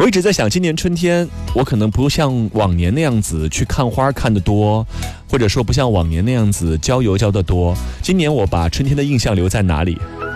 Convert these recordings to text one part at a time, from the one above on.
我一直在想，今年春天我可能不像往年那样子去看花看得多，或者说不像往年那样子郊游郊得多。今年我把春天的印象留在哪里？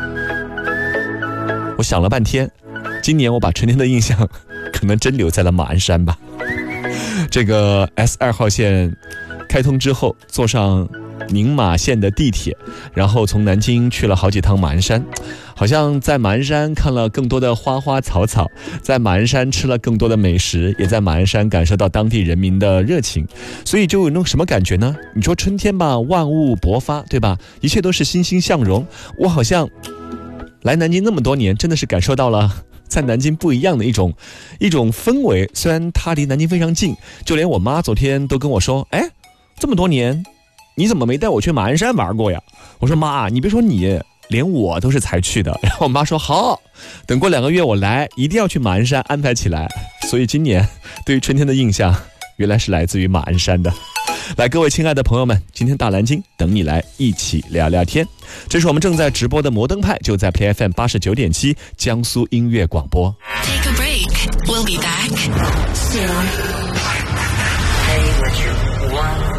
我想了半天，今年我把春天的印象可能真留在了马鞍山吧。这个 S2号线开通之后，坐上宁马线的地铁，然后从南京去了好几趟马鞍山，好像在马鞍山看了更多的花花草草，在马鞍山吃了更多的美食，也在马鞍山感受到当地人民的热情，所以就有那种什么感觉呢？你说春天吧，万物勃发，对吧？一切都是欣欣向荣。我好像来南京那么多年，真的是感受到了在南京不一样的一种氛围。虽然它离南京非常近，就连我妈昨天都跟我说，哎，这么多年你怎么没带我去马鞍山玩过呀？我说妈，你别说你，连我都是才去的。然后我妈说好，等过2个月我来，一定要去马鞍山安排起来。所以今年对于春天的印象原来是来自于马鞍山的。来，各位亲爱的朋友们，今天大南京等你来一起聊聊天。这是我们正在直播的摩登派，就在 PlayFM 89.7江苏音乐广播。 Take a break, we'll be back soon. Say what you want.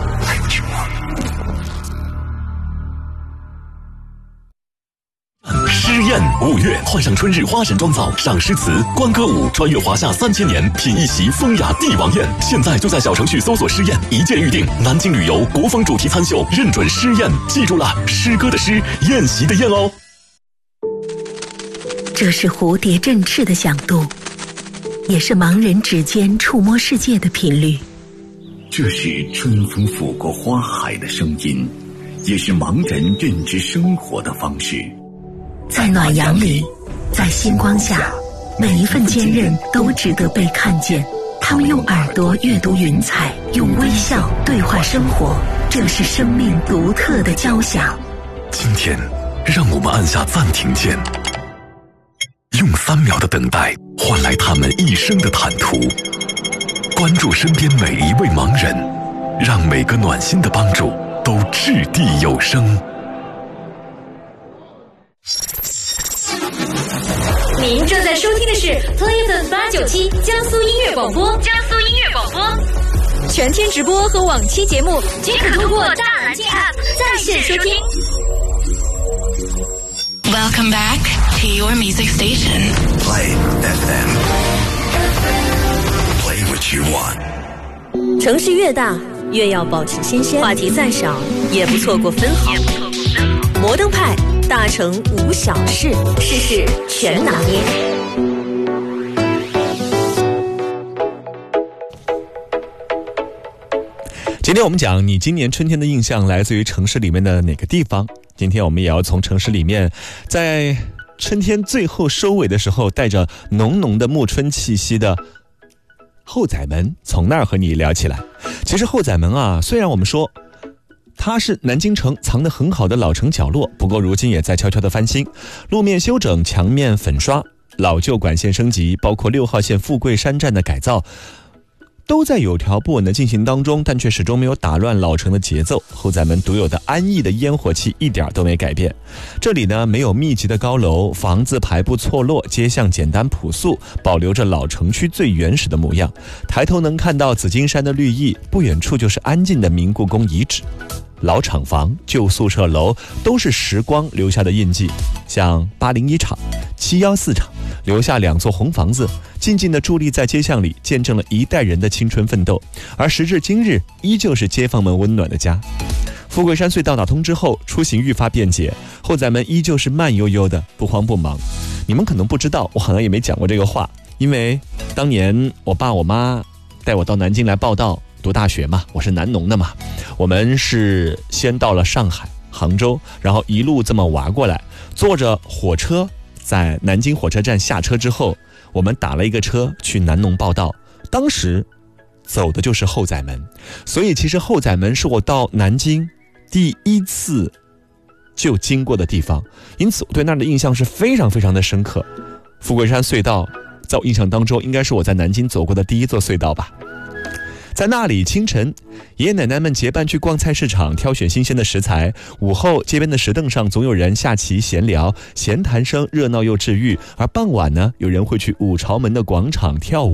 诗宴5月，换上春日花神妆造，赏诗词，观歌舞，穿越华夏3000年，品一席风雅帝王宴。现在就在小程序搜索诗宴，一键预定。南京旅游国风主题参秀，认准诗宴，记住了，诗歌的诗，宴席的宴哦。 这是蝴蝶振翅的响度，也是盲人指尖触摸世界的频率。 这是春风拂过花海的声音，也是盲人认知生活的方式。 在暖阳里，在星光下，每一份坚韧都值得被看见。他们用耳朵阅读云彩，用微笑对话生活，这是生命独特的交响。 今天让我们按下暂停键，用3秒的等待换来他们一生的坦途。关注身边每一位盲人，让每个暖心的帮助都掷地有声。 您正在收听的是 PlayFM 897江苏音乐广播，江苏音乐广播，全天直播和往期节目均可通过大南京 App 在线收听。 Welcome back to your music station. Play FM. Play what you want. 城市越大，越要保持新鲜，话题再少，也不错过分毫。摩登派，大城无小事，事事全拿捏。 今天我们讲你今年春天的印象来自于城市里面的哪个地方？今天我们也要从城市里面，在春天最后收尾的时候，带着浓浓的暮春气息的后宰门，从那儿和你聊起来。其实后宰门啊，虽然我们说它是南京城藏得很好的老城角落，不过如今也在悄悄地翻新，路面修整，墙面粉刷，老旧管线升级，包括6号线富贵山站的改造，都在有条不紊地进行当中，但却始终没有打乱老城的节奏。后宰门独有的安逸的烟火气一点都没改变。这里呢，没有密集的高楼，房子排布错落，街巷简单朴素，保留着老城区最原始的模样。抬头能看到紫金山的绿意，不远处就是安静的明故宫遗址。老厂房、旧宿舍楼都是时光留下的印记，像801厂、714厂留下2座红房子，静静地伫立在街巷里，见证了一代人的青春奋斗。而时至今日，依旧是街坊们温暖的家。富贵山隧道打通之后，出行愈发便捷，后宰门依旧是慢悠悠的，不慌不忙。你们可能不知道，我好像也没讲过这个话，因为当年我爸我妈带我到南京来报到读大学嘛，我是南农的嘛，我们是先到了上海、杭州，然后一路这么挖过来，坐着火车在南京火车站下车之后，我们打了一个车去南农报到，当时走的就是后宰门，所以其实后宰门是我到南京第一次就经过的地方，因此我对那儿的印象是非常非常的深刻。富贵山隧道在我印象当中应该是我在南京走过的第一座隧道吧。在那里，清晨爷爷奶奶们结伴去逛菜市场，挑选新鲜的食材，午后街边的石凳上总有人下棋闲聊，闲谈声热闹又治愈。而傍晚呢，有人会去五朝门的广场跳舞。